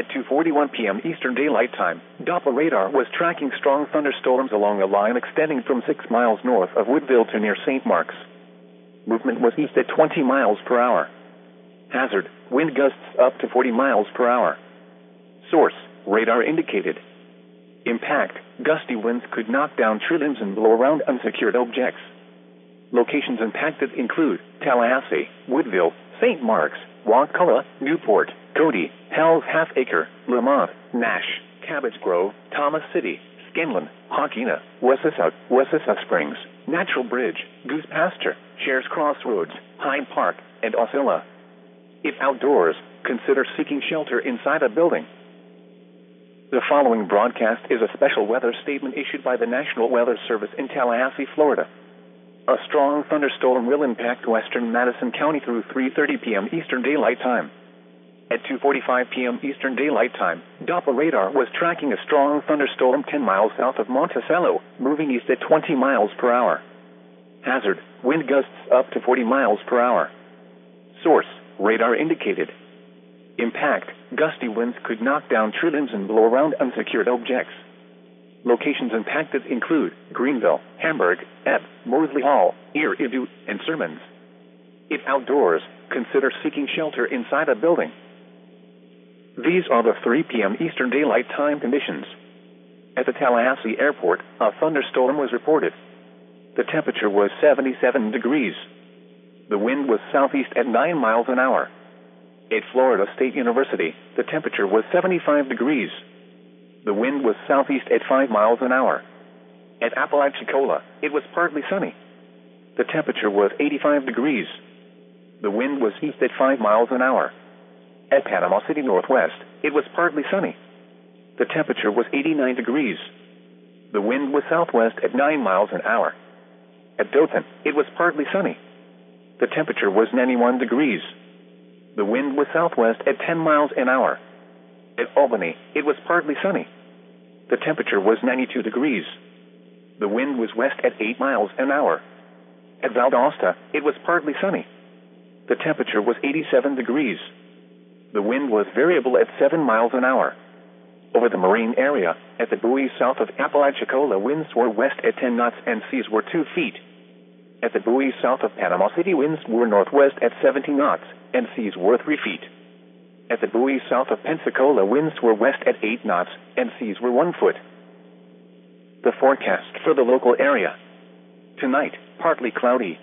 At 2:41 p.m. Eastern Daylight Time, Doppler radar was tracking strong thunderstorms along a line extending from 6 miles north of Woodville to near St. Mark's. Movement was east at 20 miles per hour. Hazard, wind gusts up to 40 miles per hour. Source, radar indicated. Impact, gusty winds could knock down tree limbs and blow around unsecured objects. Locations impacted include Tallahassee, Woodville, St. Mark's, Wakulla, Newport, Cody, Hell's Half Acre, Lamont, Nash, Cabbage Grove, Thomas City, Scanlon, Hawkina, Wessisa Springs, Natural Bridge, Goose Pasture, Shares Crossroads, Hyde Park, and Osceola. If outdoors, consider seeking shelter inside a building. The following broadcast is a special weather statement issued by the National Weather Service in Tallahassee, Florida. A strong thunderstorm will impact western Madison County through 3:30 p.m. Eastern Daylight Time. At 2:45 p.m. Eastern Daylight Time, Doppler radar was tracking a strong thunderstorm 10 miles south of Monticello, moving east at 20 miles per hour. Hazard, wind gusts up to 40 miles per hour. Source, radar indicated. Impact, gusty winds could knock down tree limbs and blow around unsecured objects. Locations impacted include Greenville, Hamburg, Ebb, Mosley Hall, Erie, Idu, and Sermons. If outdoors, consider seeking shelter inside a building. These are the 3 p.m. Eastern Daylight Time conditions. At the Tallahassee Airport, a thunderstorm was reported. The temperature was 77 degrees. The wind was southeast at 9 miles an hour. At Florida State University, the temperature was 75 degrees. The wind was southeast at 5 miles an hour. At Apalachicola, it was partly sunny. The temperature was 85 degrees. The wind was east at 5 miles an hour. At Panama City Northwest, it was partly sunny. The temperature was 89 degrees. The wind was southwest at 9 miles an hour. At Dothan, it was partly sunny. The temperature was 91 degrees. The wind was southwest at 10 miles an hour. At Albany, it was partly sunny. The temperature was 92 degrees. The wind was west at 8 miles an hour. At Valdosta, it was partly sunny. The temperature was 87 degrees. The wind was variable at 7 miles an hour. Over the marine area, at the buoys south of Apalachicola, winds were west at 10 knots and seas were 2 feet. At the buoys south of Panama City, winds were northwest at 17 knots and seas were 3 feet. At the buoys south of Pensacola, winds were west at 8 knots and seas were 1 foot. The forecast for the local area. Tonight, partly cloudy.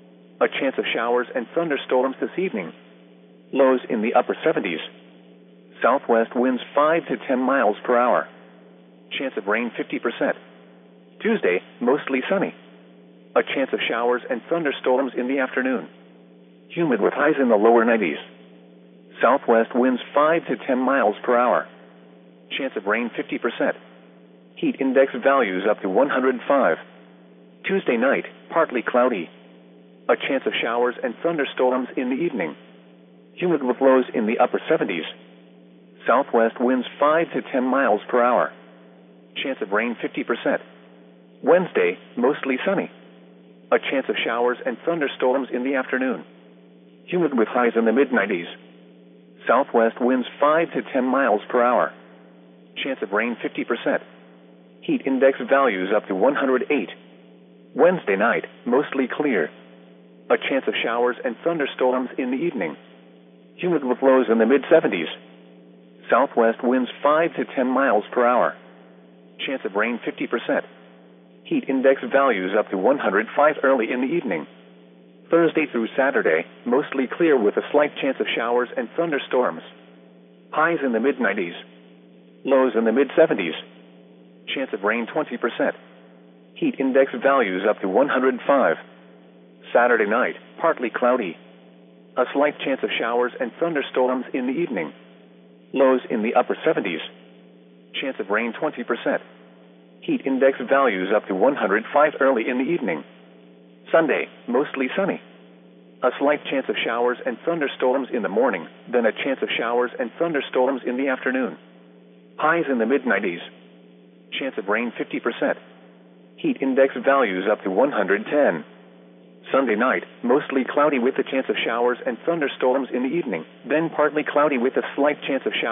A chance of showers and thunderstorms this evening. Lows in the upper 70s. Southwest winds 5 to 10 miles per hour. Chance of rain 50%. Tuesday, mostly sunny. A chance of showers and thunderstorms in the afternoon. Humid with highs in the lower 90s. Southwest winds 5 to 10 miles per hour. Chance of rain 50%. Heat index values up to 105. Tuesday night, partly cloudy. A chance of showers and thunderstorms in the evening. Humid with lows in the upper 70s. Southwest winds 5 to 10 miles per hour. Chance of rain 50%. Wednesday, mostly sunny. A chance of showers and thunderstorms in the afternoon. Humid with highs in the mid-90s. Southwest winds 5 to 10 miles per hour. Chance of rain 50%. Heat index values up to 108. Wednesday night, mostly clear. A chance of showers and thunderstorms in the evening. Humid with lows in the mid-70s. Southwest winds 5 to 10 miles per hour. Chance of rain 50%. Heat index values up to 105 early in the evening. Thursday through Saturday, mostly clear with a slight chance of showers and thunderstorms. Highs in the mid-90s. Lows in the mid-70s. Chance of rain 20%. Heat index values up to 105. Saturday night, partly cloudy. A slight chance of showers and thunderstorms in the evening. Lows in the upper 70s. Chance of rain 20%. Heat index values up to 105 early in the evening. Sunday, mostly sunny. A slight chance of showers and thunderstorms in the morning, then a chance of showers and thunderstorms in the afternoon. Highs in the mid-90s. Chance of rain 50%. Heat index values up to 110. Sunday night, mostly cloudy with a chance of showers and thunderstorms in the evening, then partly cloudy with a slight chance of showers